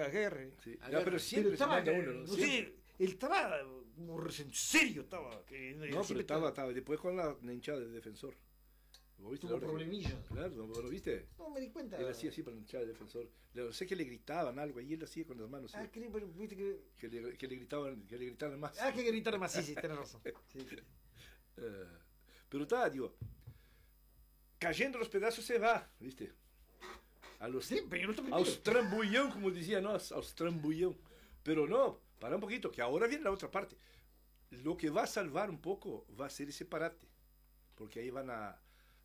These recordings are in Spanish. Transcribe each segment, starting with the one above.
agarre. Sí. Ya, pero siempre se estaba, manda uno, ¿no? no sé, él estaba como en serio, estaba. No, pero estaba después con la hinchada de Defensor. ¿Vos viste? Tuvo problemillas. Claro, ¿vos lo viste? No me di cuenta. Él hacía así para la hinchada de Defensor. Sé que le gritaban algo y él hacía con las manos. Ah, pero viste que... Que le gritaran más. Ah, que gritaran más, sí, tenés razón. Sí. Pero estaba, digo, cayendo los pedazos se va, ¿viste? A los trambullón, como decía, ¿no? A los trambullón. Pero no, para un poquito, que ahora viene la otra parte. Lo que va a salvar un poco va a ser ese parate. Porque ahí van a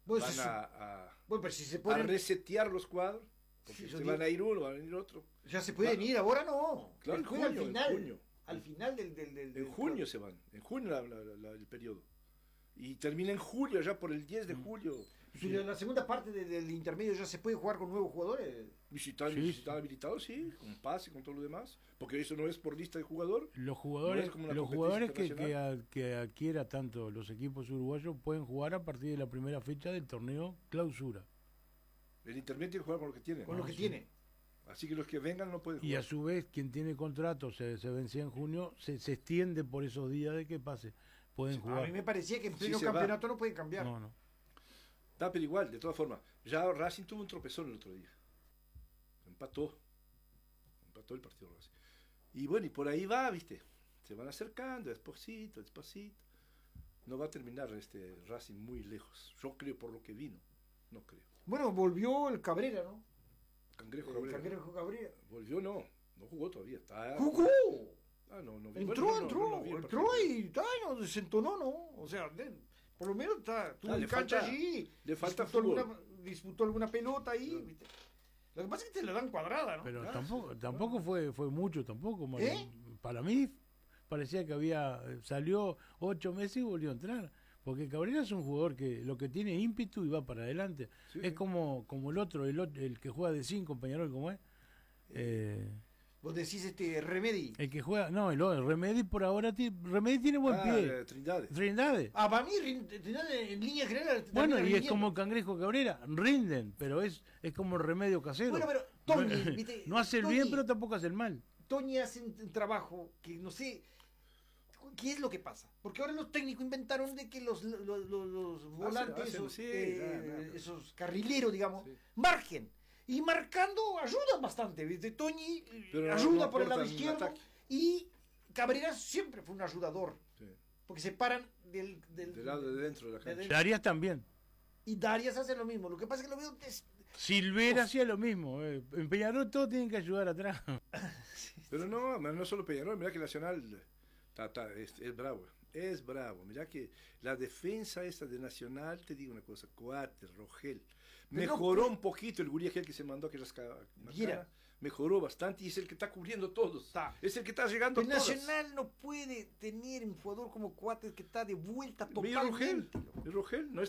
pero si se ponen... a resetear los cuadros. Porque Sí, se van a ir uno, van a ir otro. Ya se pueden ir, ahora no. Claro, al final. en junio. Al final del En junio se van, en junio el periodo. Y termina en julio, ya por el 10 de julio. Si en la segunda parte del intermedio ya se puede jugar con nuevos jugadores. Visitar habilitados, sí, con pase, con todo lo demás. Porque eso no es por lista de jugador. Los jugadores, no es los jugadores que adquiera tanto los equipos uruguayos pueden jugar a partir de la primera fecha del torneo clausura. El intermedio tiene que jugar con lo que tiene. Con lo que tiene. Así que los que vengan no pueden jugar. Y a su vez, quien tiene contrato se vencía en junio, se extiende por esos días de que pase. Pueden jugar. A mí me parecía que en pleno campeonato no pueden cambiar. No. Está, pero igual, de todas formas. Ya Racing tuvo un tropezón el otro día. Empató el partido Racing. Y bueno, y por ahí va, ¿viste? Se van acercando, despacito. No va a terminar Racing muy lejos. Yo creo por lo que vino. No creo. Bueno, volvió el Cabrera, ¿no? Cangrejo Cabrera. Volvió, no jugó todavía. ¡Jugó! Ah, no. Entró y no desentonó, ¿no? O sea, por lo menos tuvo en cancha allí. Le falta fútbol. Disputó alguna pelota ahí, ¿viste? Lo que pasa es que te la dan cuadrada, ¿no? Pero tampoco fue mucho, tampoco. Para mí parecía que salió 8 meses y volvió a entrar. Porque Cabrera es un jugador que lo que tiene ímpetu y va para adelante. Sí, es como el otro, el que juega de 5, Peñarol, ¿cómo es? Vos decís Remedi. El que juega, no, el Remedi por ahora Remedi tiene buen pie. Trindade. Para mí Trindade en línea general. Bueno, y es como Cangrejo Cabrera, rinden, pero es como el remedio casero. Bueno, pero Toñi, ¿viste? No hace el bien, pero tampoco hace el mal. Toñi hace un trabajo que no sé. ¿Qué es lo que pasa? Porque ahora los técnicos inventaron de que los volantes, esos carrileros, digamos, margen. Y marcando ayudan bastante. ¿Viste? Toñi ayuda por el lado izquierdo. Y Cabrera siempre fue un ayudador. Sí. Porque se paran del lado de dentro de la cancha. Darias también. Y Darias hace lo mismo. Lo que pasa es que lo veo... Silvera hacía lo mismo. En Peñarol todos tienen que ayudar atrás. Pero no solo Peñarol. Mirá que Nacional... Es bravo. Mirá que la defensa esta de Nacional, te digo una cosa, Coates, Rogel, mejoró un poquito el gurí aquel que se mandó a que mejoró bastante y es el que está cubriendo todos. Es el que está llegando a todos. Nacional no puede tener un jugador como Coates que está de vuelta totalmente. Rogel no es